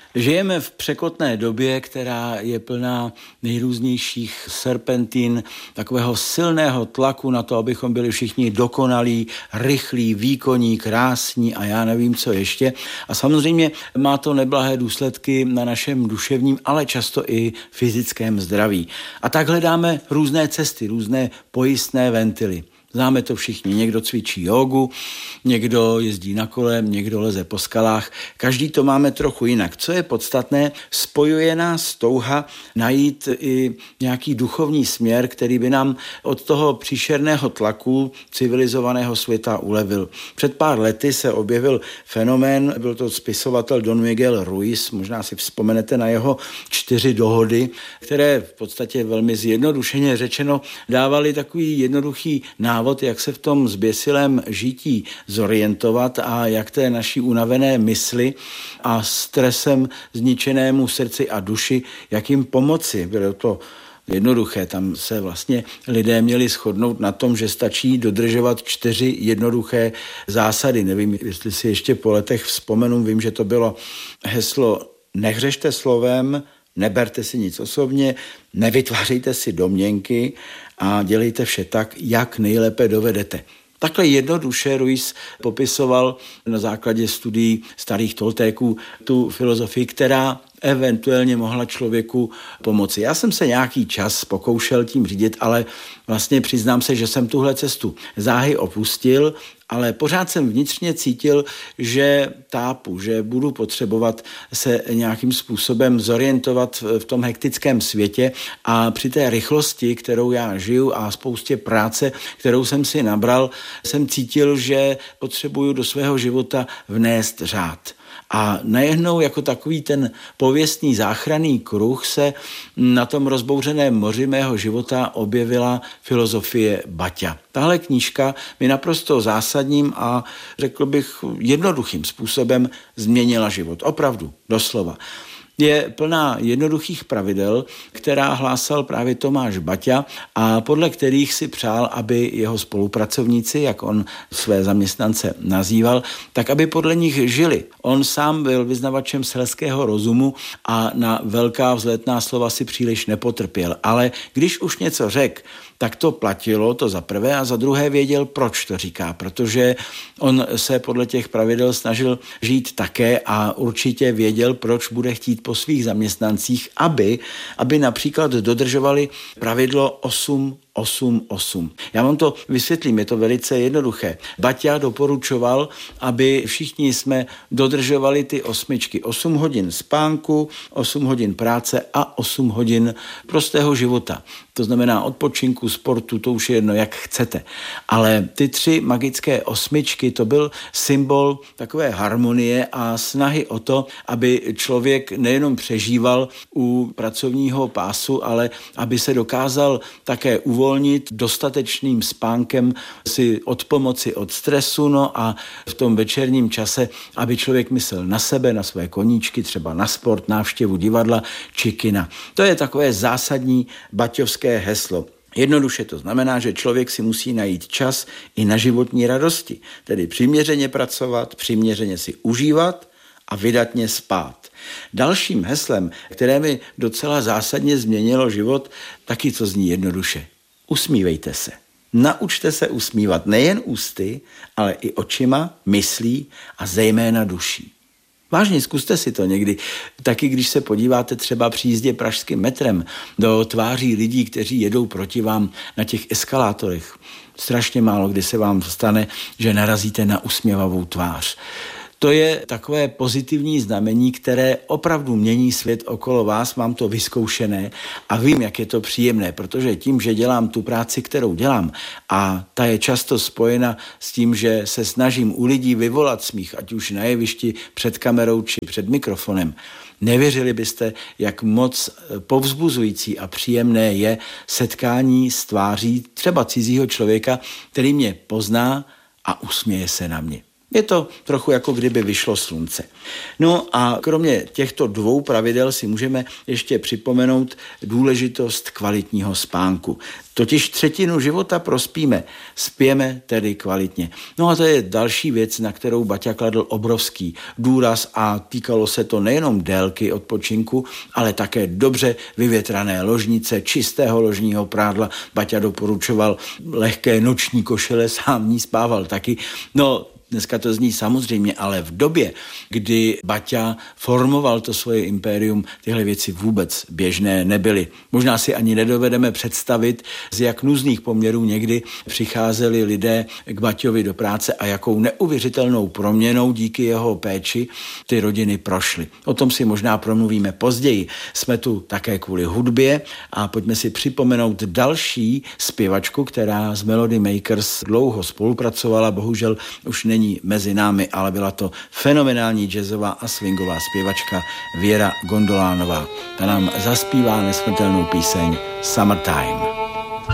Žijeme v překotné době, která je plná nejrůznějších serpentin, takového silného tlaku na to, abychom byli všichni dokonalí, rychlí, výkonní, krásní a já nevím, co ještě. A samozřejmě má to neblahé důsledky na našem duševním, ale často i fyzickém zdraví. A tak hledáme různé cesty, různé pojistné ventily. Známe to všichni, někdo cvičí jógu, někdo jezdí na kole, někdo leze po skalách, každý to máme trochu jinak. Co je podstatné, spojuje nás touha najít i nějaký duchovní směr, který by nám od toho příšerného tlaku civilizovaného světa ulevil. Před pár lety se objevil fenomén, byl to spisovatel Don Miguel Ruiz, možná si vzpomenete na jeho 4 dohody, které v podstatě velmi zjednodušeně řečeno dávaly takový jednoduchý návod, jak se v tom zběsilém žití zorientovat a jak té naší unavené mysli a stresem zničenému srdci a duši, jak jim pomoci. Bylo to jednoduché, tam se vlastně lidé měli shodnout na tom, že stačí dodržovat 4 jednoduché zásady. Nevím, jestli si ještě po letech vzpomenu, vím, že to bylo heslo nehřešte slovem, neberte si nic osobně, nevytvářejte si domněnky a dělejte vše tak, jak nejlépe dovedete. Takhle jednoduše Ruiz popisoval na základě studií starých Toltéků tu filozofii, která eventuálně mohla člověku pomoci. Já jsem se nějaký čas pokoušel tím řídit, ale vlastně přiznám se, že jsem tuhle cestu záhy opustil, ale pořád jsem vnitřně cítil, že tápu, že budu potřebovat se nějakým způsobem zorientovat v tom hektickém světě a při té rychlosti, kterou já žiju a spoustě práce, kterou jsem si nabral, jsem cítil, že potřebuju do svého života vnést řád. A najednou jako takový ten pověstný záchranný kruh se na tom rozbouřeném moři mého života objevila filozofie Baťa. Tahle knížka mi naprosto zásadním a řekl bych jednoduchým způsobem změnila život. Opravdu, doslova. Je plná jednoduchých pravidel, která hlásal právě Tomáš Baťa a podle kterých si přál, aby jeho spolupracovníci, jak on své zaměstnance nazýval, tak aby podle nich žili. On sám byl vyznavačem selského rozumu a na velká vzletná slova si příliš nepotrpěl. Ale když už něco řekl, tak to platilo, to za prvé, a za druhé věděl, proč to říká, protože on se podle těch pravidel snažil žít také a určitě věděl, proč bude chtít po svých zaměstnancích, aby například dodržovali pravidlo 8. Já vám to vysvětlím, je to velice jednoduché. Baťa doporučoval, aby všichni jsme dodržovali ty 8. 8 hodin spánku, 8 hodin práce a 8 hodin prostého života. To znamená odpočinku, sportu, to už je jedno, jak chcete. Ale ty 3 magické 8, to byl symbol takové harmonie a snahy o to, aby člověk nejenom přežíval u pracovního pásu, ale aby se dokázal také uvolnit dostatečným spánkem, si odpomoci od stresu, no a v tom večerním čase, aby člověk myslel na sebe, na své koníčky, třeba na sport, návštěvu divadla či kina. To je takové zásadní baťovské heslo. Jednoduše to znamená, že člověk si musí najít čas i na životní radosti, tedy přiměřeně pracovat, přiměřeně si užívat a vydatně spát. Dalším heslem, které mi docela zásadně změnilo život, taky to zní jednoduše. Usmívejte se. Naučte se usmívat nejen ústy, ale i očima, myslí a zejména duší. Vážně, zkuste si to někdy. Taky když se podíváte třeba při jízdě pražským metrem do tváří lidí, kteří jedou proti vám na těch eskalátorech. Strašně málo kdy se vám stane, že narazíte na usměvavou tvář. To je takové pozitivní znamení, které opravdu mění svět okolo vás, mám to vyzkoušené a vím, jak je to příjemné, protože tím, že dělám tu práci, kterou dělám a ta je často spojena s tím, že se snažím u lidí vyvolat smích, ať už na jevišti, před kamerou či před mikrofonem, nevěřili byste, jak moc povzbuzující a příjemné je setkání s tváří třeba cizího člověka, který mě pozná a usměje se na mě. Je to trochu jako kdyby vyšlo slunce. No a kromě těchto dvou pravidel si můžeme ještě připomenout důležitost kvalitního spánku. Totiž třetinu života prospíme, spěme tedy kvalitně. No a to je další věc, na kterou Baťa kladl obrovský důraz a týkalo se to nejenom délky odpočinku, ale také dobře vyvětrané ložnice, čistého ložního prádla. Baťa doporučoval lehké noční košile, sám v ní spával taky. No, dneska to zní samozřejmě, ale v době, kdy Baťa formoval to svoje impérium, tyhle věci vůbec běžné nebyly. Možná si ani nedovedeme představit, z jak nuzných poměrů někdy přicházeli lidé k Baťovi do práce a jakou neuvěřitelnou proměnou díky jeho péči ty rodiny prošly. O tom si možná promluvíme později. Jsme tu také kvůli hudbě a pojďme si připomenout další zpěvačku, která s Melody Makers dlouho spolupracovala, bohužel už není mezi námi, ale byla to fenomenální jazzová a swingová zpěvačka Věra Gondolánová. Ta nám zaspívá nesmrtelnou píseň Summertime.